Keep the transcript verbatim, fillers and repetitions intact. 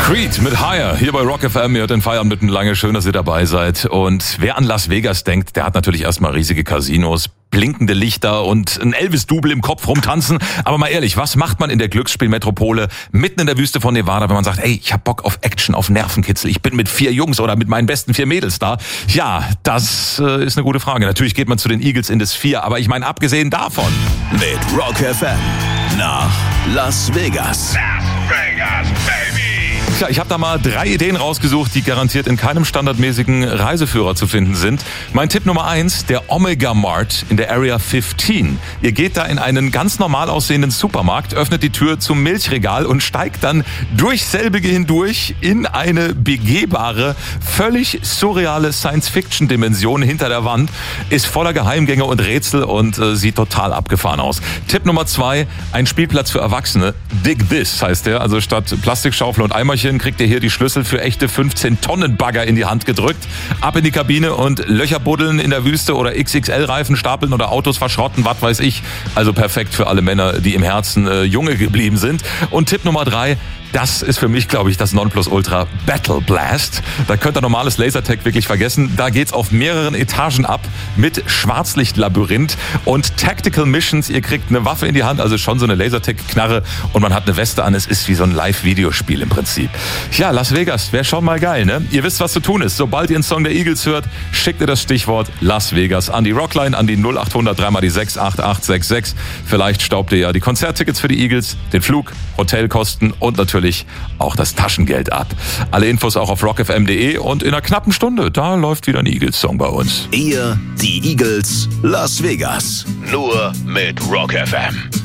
Creed mit Higher hier bei Rock F M. Ihr hört den Feierabend mitten lange. Schön, dass ihr dabei seid. Und wer an Las Vegas denkt, der hat natürlich erstmal riesige Casinos, blinkende Lichter und ein Elvis-Double im Kopf rumtanzen. Aber mal ehrlich, was macht man in der Glücksspielmetropole mitten in der Wüste von Nevada, wenn man sagt, ey, ich hab Bock auf Action, auf Nervenkitzel, ich bin mit vier Jungs oder mit meinen besten vier Mädels da? Ja, das äh, ist eine gute Frage. Natürlich geht man zu den Eagles in das Vier, aber ich meine, abgesehen davon. Mit Rock F M nach Las Vegas. Las Vegas, baby! Tja, ich habe da mal drei Ideen rausgesucht, die garantiert in keinem standardmäßigen Reiseführer zu finden sind. Mein Tipp Nummer eins, der Omega Mart in der Area fünfzehn. Ihr geht da in einen ganz normal aussehenden Supermarkt, öffnet die Tür zum Milchregal und steigt dann durch selbige hindurch in eine begehbare, völlig surreale Science-Fiction-Dimension hinter der Wand. Ist voller Geheimgänge und Rätsel und äh, sieht total abgefahren aus. Tipp Nummer zwei, ein Spielplatz für Erwachsene. Dig This heißt der. Also statt Plastikschaufel und Eimerchen kriegt ihr hier die Schlüssel für echte fünfzehn Tonnen Bagger in die Hand gedrückt. Ab in die Kabine und Löcher buddeln in der Wüste oder X X L-Reifen stapeln oder Autos verschrotten, was weiß ich. Also perfekt für alle Männer, die im Herzen äh, junge geblieben sind. Und Tipp Nummer drei, das ist für mich, glaube ich, das Nonplusultra, Battle Blast. Da könnt ihr normales Lasertag wirklich vergessen. Da geht's auf mehreren Etagen ab mit Schwarzlichtlabyrinth und Tactical Missions. Ihr kriegt eine Waffe in die Hand, also schon so eine Lasertag-Knarre und man hat eine Weste an. Es ist wie so ein Live-Videospiel im Prinzip. Ja, Las Vegas wäre schon mal geil, ne? Ihr wisst, was zu tun ist. Sobald ihr einen Song der Eagles hört, schickt ihr das Stichwort Las Vegas an die Rockline, an die null acht hundert drei mal die sechs acht acht sechs sechs. Vielleicht staubt ihr ja die Konzerttickets für die Eagles, den Flug, Hotelkosten und natürlich auch das Taschengeld ab. Alle Infos auch auf rock f m punkt d e und in einer knappen Stunde, da läuft wieder ein Eagles-Song bei uns. Ihr, die Eagles, Las Vegas. Nur mit Rock F M.